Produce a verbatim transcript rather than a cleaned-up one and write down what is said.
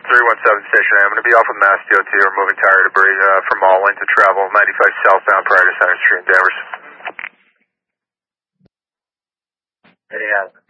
three one seven Station A. I'm going to be off of Mass D O T removing tire debris uh, from all lane to travel ninety-five southbound prior to Center Street in Danvers. Yeah.